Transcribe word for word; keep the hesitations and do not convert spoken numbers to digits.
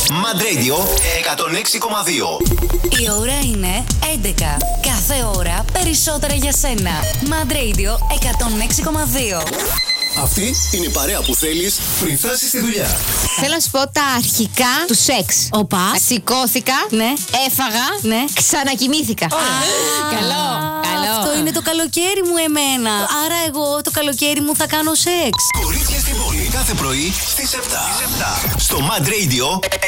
Mad Radio εκατόν έξι κόμμα δύο. Η ώρα είναι έντεκα. Κάθε ώρα περισσότερα για σένα. Mad Radio εκατόν έξι κόμμα δύο. Αυτή είναι η παρέα που θέλεις πριν φτάσεις στη δουλειά. Θέλω να σου πω τα αρχικά του σεξ. Οπα. Σηκώθηκα, Ναι. έφαγα, Ναι. ξανακοιμήθηκα. Καλό, καλό. Αυτό είναι το καλοκαίρι μου εμένα. Άρα εγώ το καλοκαίρι μου θα κάνω σεξ. Κορίτσια στην πόλη κάθε πρωί στις επτά. Στο Mad Radio